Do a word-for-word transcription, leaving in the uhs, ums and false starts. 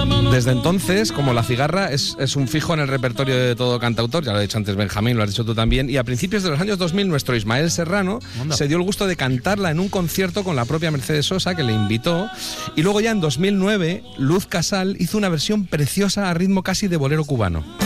Desde entonces, como La Cigarra, es, es un fijo en el repertorio de todo cantautor, ya lo ha dicho antes Benjamín, lo has dicho tú también, y a principios de los años dos mil nuestro Ismael Serrano Onda. se dio el gusto de cantarla en un concierto con la propia Mercedes Sosa, que le invitó, y luego ya en dos mil nueve Luz Casal hizo una versión preciosa a ritmo casi de bolero cubano.